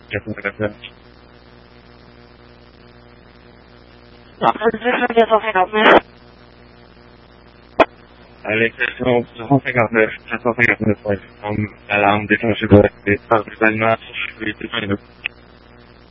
459. Non, je viens 159. Allez, 459, ouais. Alarme déclenchée de la des pas de l'animation, je vais dépanner.